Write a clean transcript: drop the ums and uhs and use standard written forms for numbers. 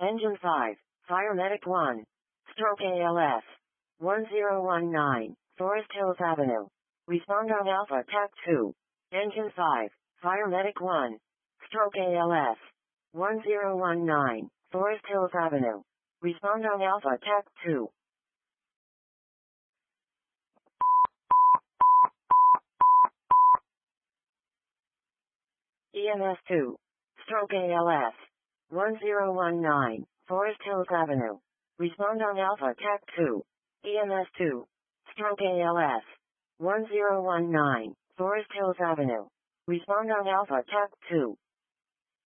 Engine 5, Fire Medic 1. Stroke ALS. 1019, Forest Hills Avenue. Respond on Alpha TAC 2. Engine 5, Fire Medic 1. Stroke ALS. 1019, Forest Hills Avenue. Respond on Alpha TAC 2. EMS 2. Stroke ALS. 1019, Forest Hills Avenue. Respond on Alpha TAC 2. EMS 2. Stroke ALS. 1019, Forest Hills Avenue. Respond on Alpha TAC 2.